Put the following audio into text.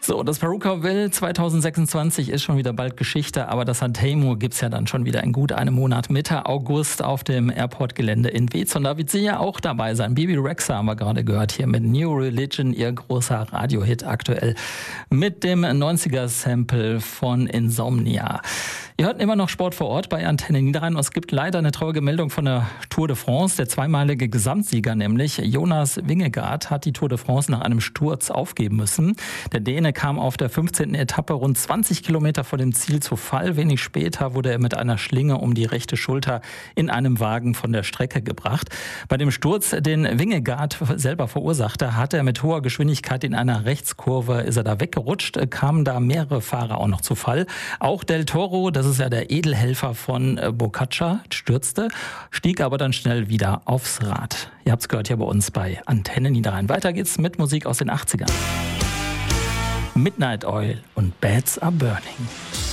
So, das Perucaville 2026 ist schon wieder bald Geschichte, aber das Sanremo gibt's ja dann schon wieder in gut einem Monat, Mitte August auf dem Airport-Gelände in Wetz. Und da wird sie ja auch dabei sein. Bibi Rexha haben wir gerade gehört hier mit New Religion, ihr großer Radiohit aktuell mit dem 90er-Sample von Insomnia. Ihr hört immer noch Sport vor Ort bei Antenne Niederrhein und es gibt leider eine traurige Meldung von der Tour de France. Der zweimalige Gesamtsieger, nämlich Jonas Vingegaard, hat die Tour de France nach einem Sturz aufgeben müssen. Der Däne kam auf der 15. Etappe rund 20 Kilometer vor dem Ziel zu Fall. Wenig später wurde er mit einer Schlinge um die rechte Schulter in einem Wagen von der Strecke gebracht. Bei dem Sturz, den Vingegaard selber verursachte, hat er mit hoher Geschwindigkeit in einer Rechtskurve, ist er da weggerutscht, kamen da mehrere Fahrer auch noch zu Fall. Auch Del Toro, das ist ja der Edelhelfer von Bocaccia, stürzte, stieg aber dann schnell wieder aufs Rad. Ihr habt es gehört hier bei uns bei Antenne Niederrhein. Weiter geht's mit Musik aus den 80ern. Midnight Oil und Beds Are Burning.